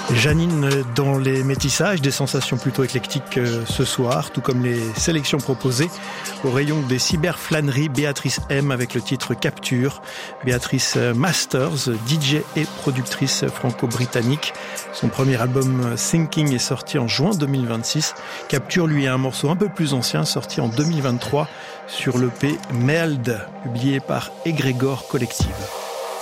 Janine dans les métissages, des sensations plutôt éclectiques ce soir, tout comme les sélections proposées au rayon des cyberflâneries. Béatrice M avec le titre Capture. Béatrice Masters, DJ et productrice franco-britannique. Son premier album Thinking est sorti en juin 2026. Capture, lui, a un morceau un peu plus ancien, sorti en 2023 sur l'EP Meld, publié par Egregor Collective.